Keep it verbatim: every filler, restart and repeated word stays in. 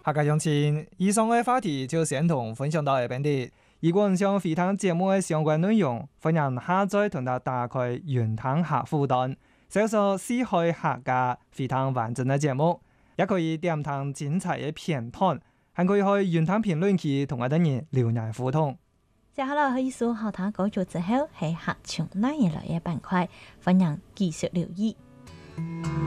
下個星期以上嘅話題就先同分享到呢邊啲。如果想回聽節目嘅相關內容，歡迎下載同埋打開雲聽客戶端，搜索四海客家回聽完整嘅節目，也可以點聽精彩嘅片段，還可以去雲聽評論區同我哋人留言互動。 接下來可以數好聽歌曲之後，係客唱那一類嘅板塊，歡迎繼續留意。